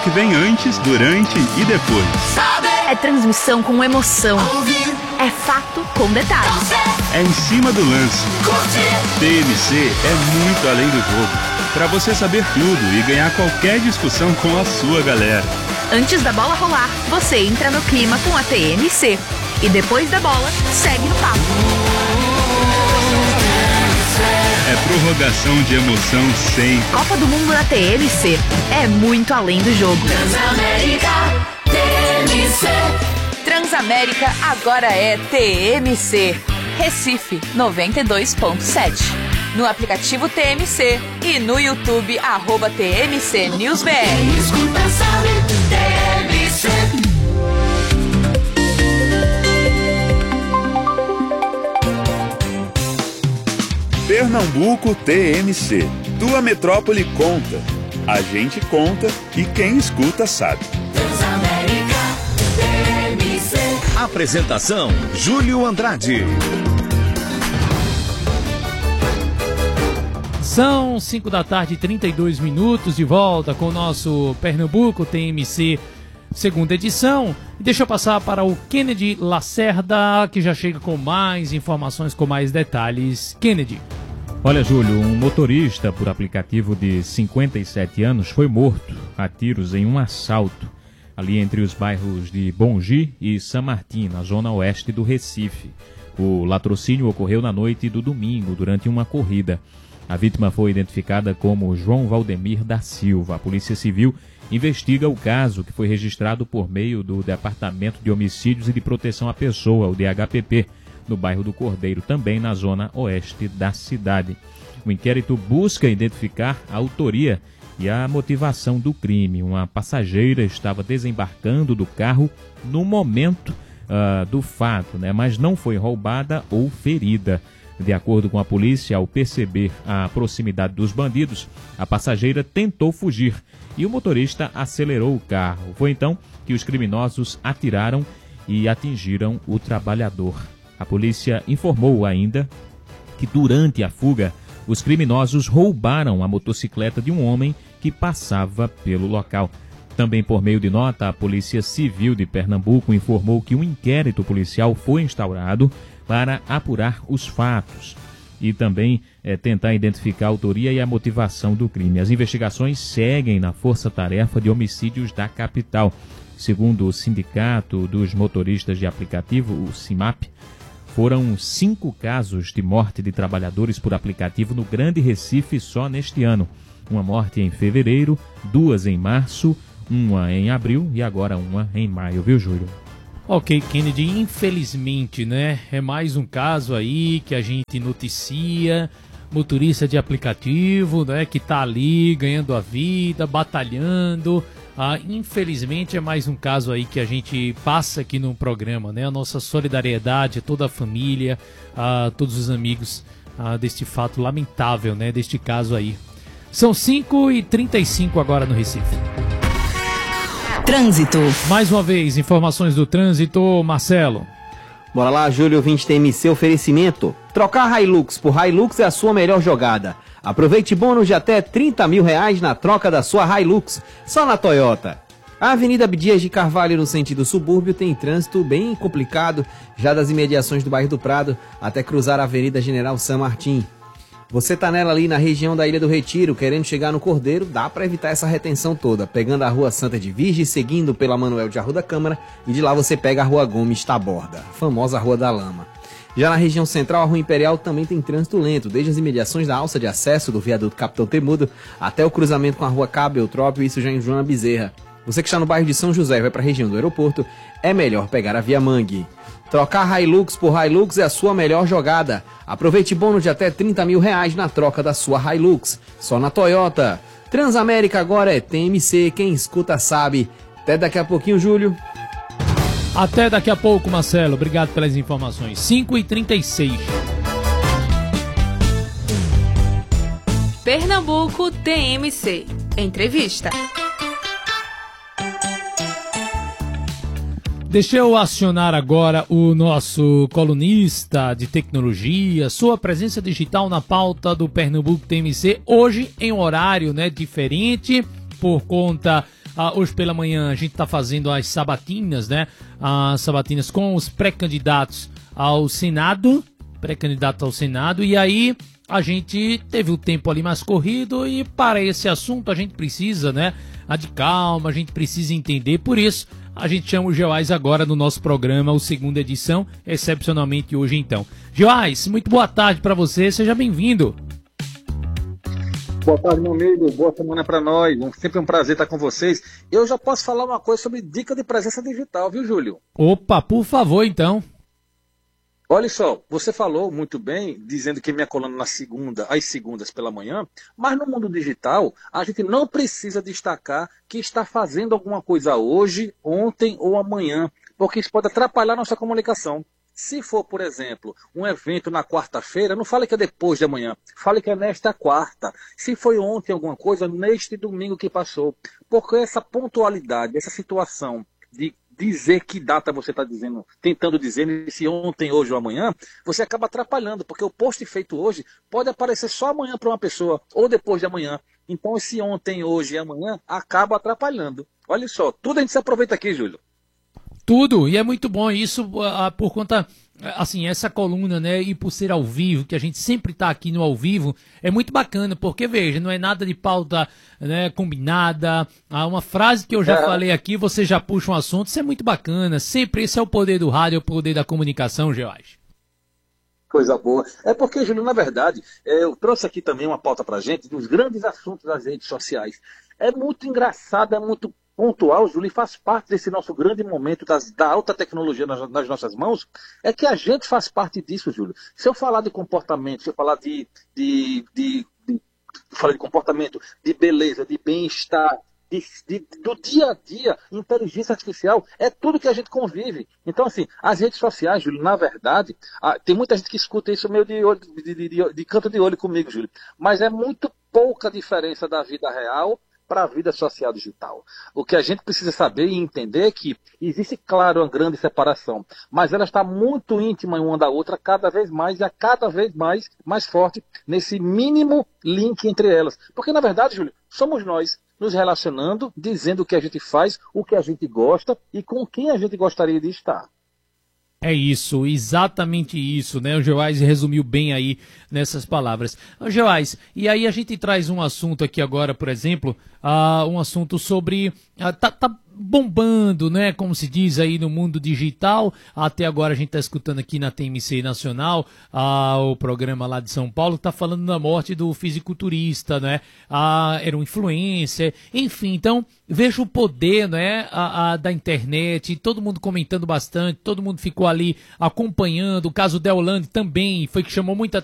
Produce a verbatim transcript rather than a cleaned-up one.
que vem antes, durante e depois. É transmissão com emoção. É fato com detalhes. É em cima do lance. T M C é muito além do jogo. Para você saber tudo e ganhar qualquer discussão com a sua galera. Antes da bola rolar, você entra no clima com a T M C. E depois da bola, segue no papo. É prorrogação de emoção sem. Copa do Mundo na T M C. É muito além do jogo. Transamérica T M C. Transamérica agora é T M C. Recife noventa e dois ponto sete. No aplicativo T M C e no YouTube, arroba T M C News B R. Escuta, sabe, T M C. Pernambuco T M C. Tua metrópole conta. A gente conta e quem escuta sabe. Transamérica T M C. Apresentação: Júlio Andrade. São cinco da tarde, trinta e dois minutos, de volta com o nosso Pernambuco T M C, segunda edição. E deixa eu passar para o Kennedy Lacerda, que já chega com mais informações, com mais detalhes. Kennedy. Olha, Júlio, um motorista por aplicativo de cinquenta e sete anos foi morto a tiros em um assalto ali entre os bairros de Bongi e São Martim, na zona oeste do Recife. O latrocínio ocorreu na noite do domingo, durante uma corrida. A vítima foi identificada como João Valdemir da Silva. A Polícia Civil investiga o caso, que foi registrado por meio do Departamento de Homicídios e de Proteção à Pessoa, o D H P P, no bairro do Cordeiro, também na zona oeste da cidade. O inquérito busca identificar a autoria e a motivação do crime. Uma passageira estava desembarcando do carro no momento uh, do fato, né, mas não foi roubada ou ferida. De acordo com a polícia, ao perceber a proximidade dos bandidos, a passageira tentou fugir e o motorista acelerou o carro. Foi então que os criminosos atiraram e atingiram o trabalhador. A polícia informou ainda que durante a fuga, os criminosos roubaram a motocicleta de um homem que passava pelo local. Também por meio de nota, a Polícia Civil de Pernambuco informou que um inquérito policial foi instaurado para apurar os fatos e também é, tentar identificar a autoria e a motivação do crime. As investigações seguem na Força-Tarefa de Homicídios da capital. Segundo o Sindicato dos Motoristas de Aplicativo, o SIMAP, foram cinco casos de morte de trabalhadores por aplicativo no Grande Recife só neste ano. Uma morte em fevereiro, duas em março, uma em abril e agora uma em maio, viu, Júlio? Ok, Kennedy, infelizmente, né, é mais um caso aí que a gente noticia, motorista de aplicativo, né, que tá ali ganhando a vida, batalhando, ah, infelizmente é mais um caso aí que a gente passa aqui no programa, né, a nossa solidariedade a toda a família, a todos os amigos ah, deste fato lamentável, né, deste caso aí. São cinco e trinta e cinco agora no Recife. Trânsito. Mais uma vez, informações do trânsito, Marcelo. Bora lá, Júlio, vinte T M C oferecimento. Trocar Hilux por Hilux é a sua melhor jogada. Aproveite bônus de até trinta mil reais na troca da sua Hilux, só na Toyota. A Avenida Abdias de Carvalho, no sentido subúrbio, tem trânsito bem complicado, já das imediações do bairro do Prado até cruzar a Avenida General São Martim. Você tá nela ali na região da Ilha do Retiro, querendo chegar no Cordeiro, dá para evitar essa retenção toda, pegando a Rua Santa de Virgem, seguindo pela Manuel de Arruda Câmara, e de lá você pega a Rua Gomes Taborda, a famosa Rua da Lama. Já na região central, a Rua Imperial também tem trânsito lento, desde as imediações da alça de acesso do viaduto Capitão Temudo até o cruzamento com a Rua Cabo Eutrópio, isso já em Joana Bezerra. Você que está no bairro de São José e vai para a região do aeroporto, é melhor pegar a Via Mangue. Trocar Hilux por Hilux é a sua melhor jogada. Aproveite bônus de até trinta mil reais na troca da sua Hilux. Só na Toyota. Transamérica agora é T M C, quem escuta sabe. Até daqui a pouquinho, Júlio. Até daqui a pouco, Marcelo. Obrigado pelas informações. cinco e trinta e seis. Pernambuco T M C. Entrevista. Deixa eu acionar agora o nosso colunista de tecnologia, sua presença digital na pauta do Pernambuco T M C, hoje em horário, né, diferente, por conta ah, hoje pela manhã a gente está fazendo as sabatinas, né? As sabatinas com os pré-candidatos ao Senado, pré-candidato ao Senado, e aí a gente teve o tempo ali mais corrido e para esse assunto a gente precisa, né, de calma, a gente precisa entender, por isso a gente chama o Geoais agora no nosso programa, o segunda edição, excepcionalmente hoje então. Geoais, muito boa tarde para você, seja bem-vindo. Boa tarde, meu amigo, boa semana para nós, sempre um prazer estar com vocês. Eu já posso falar uma coisa sobre dica de presença digital, viu, Júlio? Opa, por favor então. Olha só, você falou muito bem, dizendo que minha coluna na segunda, às segundas pela manhã, mas no mundo digital, a gente não precisa destacar que está fazendo alguma coisa hoje, ontem ou amanhã, porque isso pode atrapalhar a nossa comunicação. Se for, por exemplo, um evento na quarta-feira, não fale que é depois de amanhã, fale que é nesta quarta. Se foi ontem alguma coisa, neste domingo que passou. Porque essa pontualidade, essa situação de dizer que data você está dizendo, tentando dizer se ontem, hoje ou amanhã, você acaba atrapalhando, porque o post feito hoje pode aparecer só amanhã para uma pessoa, ou depois de amanhã. Então esse ontem, hoje e amanhã acaba atrapalhando. Olha só, tudo a gente se aproveita aqui, Júlio. Tudo, e é muito bom isso uh, por conta, assim, essa coluna, né, e por ser ao vivo, que a gente sempre tá aqui no ao vivo, é muito bacana, porque, veja, não é nada de pauta, né, combinada, ah, uma frase que eu já é. falei aqui, você já puxa um assunto, isso é muito bacana, sempre esse é o poder do rádio, é o poder da comunicação, Geoais. Coisa boa. É porque, Júlio, na verdade, eu trouxe aqui também uma pauta pra gente dos grandes assuntos das redes sociais. É muito engraçado, é muito pontual, Júlio, e faz parte desse nosso grande momento das, da alta tecnologia nas, nas nossas mãos, é que a gente faz parte disso, Júlio. Se eu falar de comportamento, se eu falar de, de, de, de, de, falar de comportamento, de beleza, de bem-estar, de, de, do dia a dia, inteligência artificial, é tudo que a gente convive. Então, assim, as redes sociais, Júlio, na verdade, ah, tem muita gente que escuta isso meio de, olho, de, de, de, de canto de olho comigo, Júlio, mas é muito pouca diferença da vida real para a vida social digital. O que a gente precisa saber e entender é que existe, claro, uma grande separação, mas ela está muito íntima uma da outra cada vez mais e a cada vez mais, mais forte nesse mínimo link entre elas. Porque, na verdade, Júlio, somos nós nos relacionando, dizendo o que a gente faz, o que a gente gosta e com quem a gente gostaria de estar. É isso, exatamente isso, né? O Geoais resumiu bem aí nessas palavras. Geoais, e aí a gente traz um assunto aqui agora, por exemplo, uh, um assunto sobre... Uh, tá, tá bombando, né? Como se diz aí no mundo digital. Até agora a gente tá escutando aqui na T M C Nacional, uh, o programa lá de São Paulo, tá falando da morte do fisiculturista, né? Uh, era um influencer, enfim, então veja o poder, né, a, a, da internet, todo mundo comentando bastante, todo mundo ficou ali acompanhando, o caso Deolane também foi que chamou muita